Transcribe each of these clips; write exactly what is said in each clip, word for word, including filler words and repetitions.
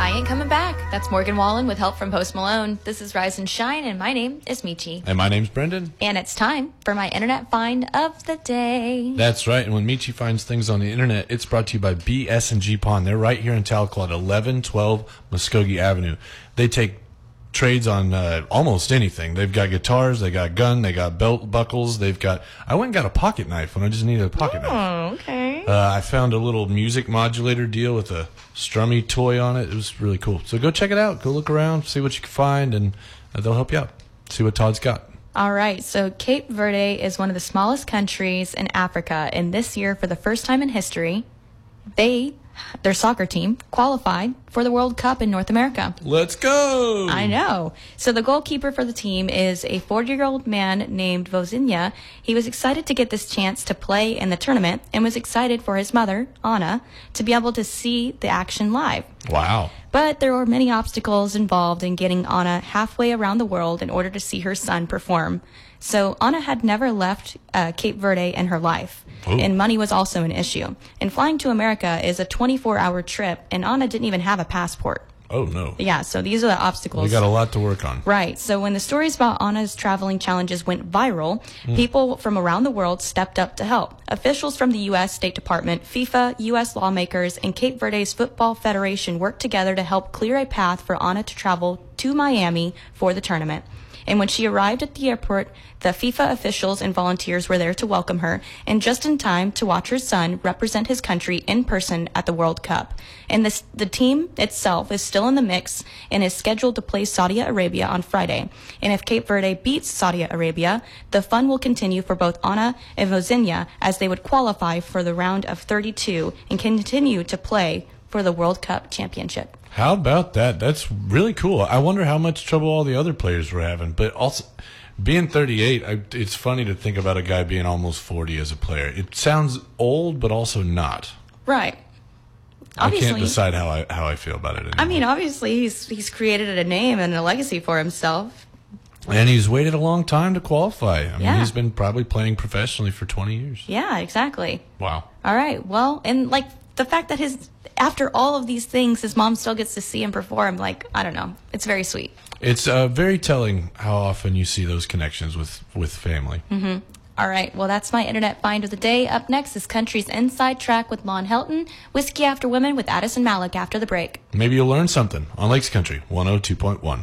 I Ain't Coming Back. That's Morgan Wallen with help from Post Malone. This is Rise and Shine, and my name is Michi. And my name's Brendan. And it's time for my internet find of the day. That's right. And when Michi finds things on the internet, it's brought to you by B S and G Pawn. They're right here in Tahlequah at eleven twelve Muskogee Avenue. They take trades on uh, almost anything. They've got guitars, they got gun, they got belt buckles, they've got... I went and got a pocket knife when I just needed a pocket oh, knife. Oh, okay. Uh, I found a little music modulator deal with a strummy toy on it. It was really cool. So go check it out. Go look around, see what you can find, and uh, they'll help you out. See what Todd's got. All right, so Cape Verde is one of the smallest countries in Africa, and this year, for the first time in history, they... their soccer team qualified for the World Cup in North America. Let's go! I know. So the goalkeeper for the team is a forty-year-old man named Vozinha. He was excited to get this chance to play in the tournament and was excited for his mother, Anna, to be able to see the action live. Wow. But there were many obstacles involved in getting Anna halfway around the world in order to see her son perform. So Anna had never left uh, Cape Verde in her life. Ooh. And money was also an issue. And flying to America is a twenty-four hour trip, and Anna didn't even have a passport. Oh, no. Yeah, so these are the obstacles. We got a lot to work on. Right. So when the stories about Anna's traveling challenges went viral, mm. people from around the world stepped up to help. Officials from the U S State Department, FIFA, U S lawmakers, and Cape Verde's Football Federation worked together to help clear a path for Anna to travel to Miami for the tournament. And when she arrived at the airport, the FIFA officials and volunteers were there to welcome her, and just in time to watch her son represent his country in person at the World Cup. And this, the team itself is still in the mix and is scheduled to play Saudi Arabia on Friday. And if Cape Verde beats Saudi Arabia, the fun will continue for both Anna and Vozinha as they would qualify for the round of thirty-two and continue to play for the World Cup championship. How about that? That's really cool. I wonder how much trouble all the other players were having. But also, being thirty-eight, I, it's funny to think about a guy being almost forty as a player. It sounds old, but also not. Right. Obviously, I can't decide how I how I feel about it anymore. I mean, obviously, he's he's created a name and a legacy for himself. And he's waited a long time to qualify. I mean, yeah. he's been probably playing professionally for twenty years. Yeah, exactly. Wow. All right. Well, and like the fact that his after all of these things, his mom still gets to see him perform. Like, I don't know. It's very sweet. It's uh, very telling how often you see those connections with, with family. Mm-hmm. All right. Well, that's my internet find of the day. Up next is Country's Inside Track with Lon Helton, Whiskey After Women with Addison Malik after the break. Maybe you'll learn something on Lakes Country one oh two point one.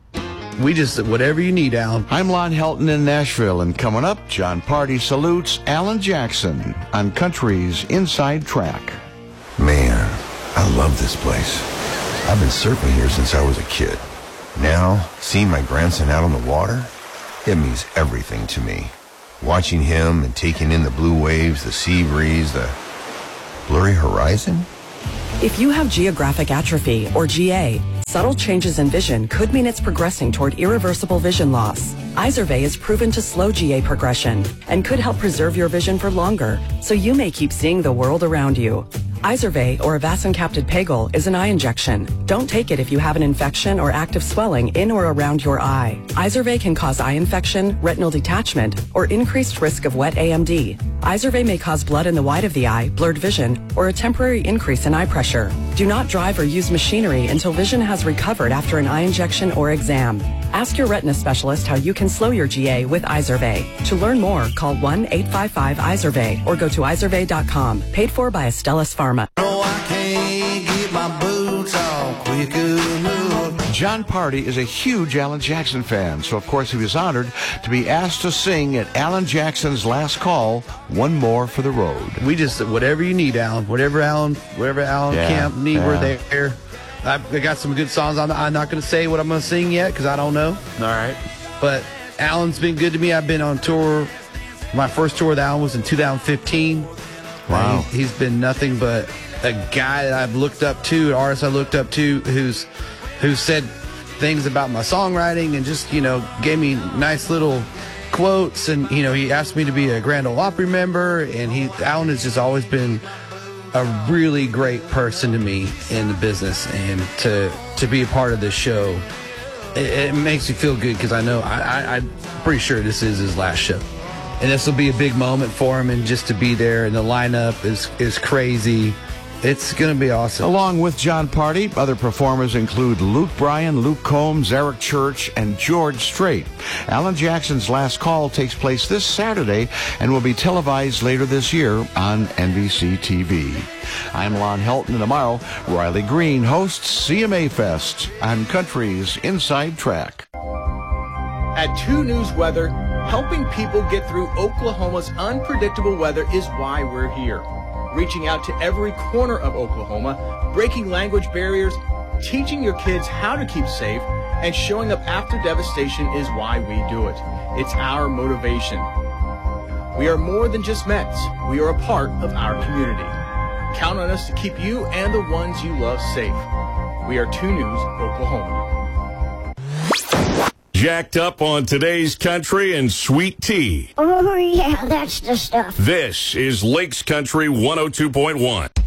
We just, whatever you need, Alan. I'm Lon Helton in Nashville, and coming up, John Party salutes Alan Jackson on Country's Inside Track. Man, I love this place. I've been surfing here since I was a kid. Now, seeing my grandson out on the water, it means everything to me. Watching him and taking in the blue waves, the sea breeze, the blurry horizon. If you have geographic atrophy, or G A, subtle changes in vision could mean it's progressing toward irreversible vision loss. Izervay is proven to slow G A progression and could help preserve your vision for longer, so you may keep seeing the world around you. Izervay, or avacincaptad pegol, is an eye injection. Don't take it if you have an infection or active swelling in or around your eye. Izervay can cause eye infection, retinal detachment, or increased risk of wet A M D. Izervay may cause blood in the white of the eye, blurred vision, or a temporary increase in eye pressure. Do not drive or use machinery until vision has recovered after an eye injection or exam. Ask your retina specialist how you can slow your G A with Izervay. To learn more, call one eight five five Izervay or go to izervay dot com. Paid for by Astellas Pharma. No, I can't get my boots on quick enough. John Party is a huge Alan Jackson fan, so of course he was honored to be asked to sing at Alan Jackson's last call, One More for the Road. We just, whatever you need, Alan. Whatever Alan, whatever Alan Yeah, Camp need, yeah. we're there. I, I got some good songs. I'm, I'm not going to say what I'm going to sing yet because I don't know. All right. But Alan's been good to me. I've been on tour. My first tour with Alan was in two thousand fifteen. Wow. Uh, he's, he's been nothing but a guy that I've looked up to, an artist I looked up to, who's who said things about my songwriting and just, you know, gave me nice little quotes. And, you know, he asked me to be a Grand Ole Opry member. And he, Alan has just always been a really great person to me in the business. And to to be a part of this show, it, it makes me feel good because I know, I, I, I'm pretty sure this is his last show. And this will be a big moment for him, and just to be there, and the lineup is is crazy. It's going to be awesome. Along with John Party, other performers include Luke Bryan, Luke Combs, Eric Church, and George Strait. Alan Jackson's Last Call takes place this Saturday and will be televised later this year on N B C T V. I'm Lon Helton, and tomorrow, Riley Green hosts C M A Fest on Country's Inside Track. At two News Weather, helping people get through Oklahoma's unpredictable weather is why we're here. Reaching out to every corner of Oklahoma, breaking language barriers, teaching your kids how to keep safe, and showing up after devastation is why we do it. It's our motivation. We are more than just Mets. We are a part of our community. Count on us to keep you and the ones you love safe. We are two News Oklahoma. Jacked up on today's country and sweet tea. Oh, yeah, that's the stuff. This is Lakes Country one oh two point one.